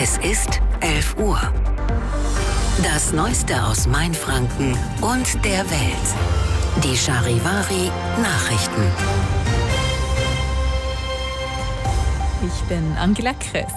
Es ist 11 Uhr. Das Neueste aus Mainfranken und der Welt. Die Charivari Nachrichten. Ich bin Angela Kress.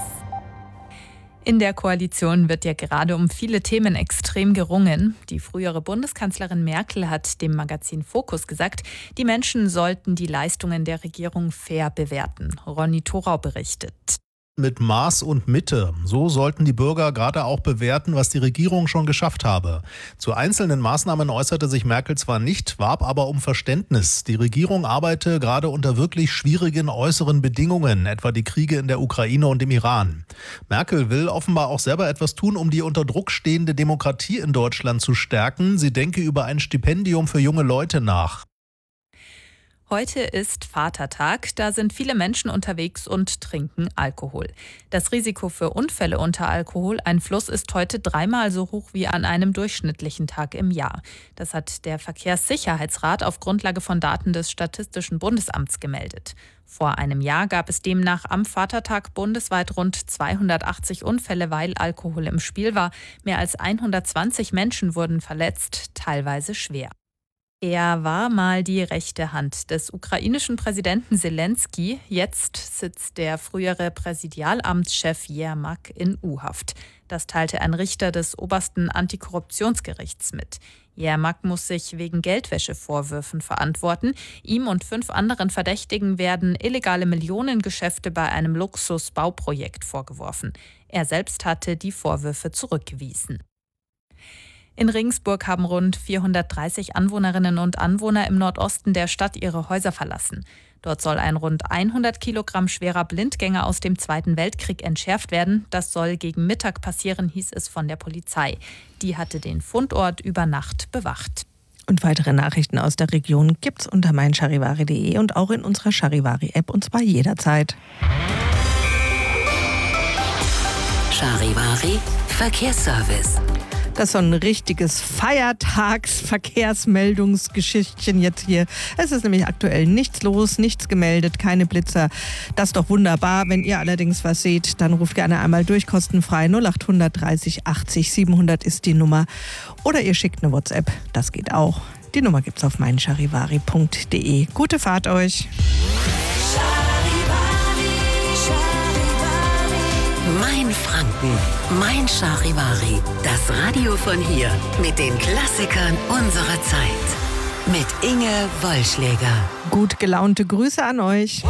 In der Koalition wird ja gerade um viele Themen extrem gerungen. Die frühere Bundeskanzlerin Merkel hat dem Magazin Focus gesagt, die Menschen sollten die Leistungen der Regierung fair bewerten. Ronny Thorau berichtet. Mit Maß und Mitte. So sollten die Bürger gerade auch bewerten, was die Regierung schon geschafft habe. Zu einzelnen Maßnahmen äußerte sich Merkel zwar nicht, warb aber um Verständnis. Die Regierung arbeite gerade unter wirklich schwierigen äußeren Bedingungen, etwa die Kriege in der Ukraine und im Iran. Merkel will offenbar auch selber etwas tun, um die unter Druck stehende Demokratie in Deutschland zu stärken. Sie denke über ein Stipendium für junge Leute nach. Heute ist Vatertag, da sind viele Menschen unterwegs und trinken Alkohol. Das Risiko für Unfälle unter Alkoholeinfluss ist heute 3-mal so hoch wie an einem durchschnittlichen Tag im Jahr. Das hat der Verkehrssicherheitsrat auf Grundlage von Daten des Statistischen Bundesamts gemeldet. Vor einem Jahr gab es demnach am Vatertag bundesweit rund 280 Unfälle, weil Alkohol im Spiel war. Mehr als 120 Menschen wurden verletzt, teilweise schwer. Er war mal die rechte Hand des ukrainischen Präsidenten Zelensky. Jetzt sitzt der frühere Präsidialamtschef Jermak in U-Haft. Das teilte ein Richter des obersten Antikorruptionsgerichts mit. Jermak muss sich wegen Geldwäschevorwürfen verantworten. Ihm und 5 anderen Verdächtigen werden illegale Millionengeschäfte bei einem Luxusbauprojekt vorgeworfen. Er selbst hatte die Vorwürfe zurückgewiesen. In Regensburg haben rund 430 Anwohnerinnen und Anwohner im Nordosten der Stadt ihre Häuser verlassen. Dort soll ein rund 100 Kilogramm schwerer Blindgänger aus dem Zweiten Weltkrieg entschärft werden. Das soll gegen Mittag passieren, hieß es von der Polizei. Die hatte den Fundort über Nacht bewacht. Und weitere Nachrichten aus der Region gibt's unter meincharivari.de und auch in unserer Charivari-App, und zwar jederzeit. Charivari Verkehrsservice. Das ist so ein richtiges Feiertagsverkehrsmeldungsgeschichtchen jetzt hier. Es ist nämlich aktuell nichts los, nichts gemeldet, keine Blitzer. Das ist doch wunderbar. Wenn ihr allerdings was seht, dann ruft gerne einmal durch, kostenfrei 0800 30 80 700 ist die Nummer. Oder ihr schickt eine WhatsApp, das geht auch. Die Nummer gibt's auf meincharivari.de. Gute Fahrt euch. Mainfranken, Mein Charivari. Das Radio von hier mit den Klassikern unserer Zeit. Mit Inge Wollschläger. Gut gelaunte Grüße an euch.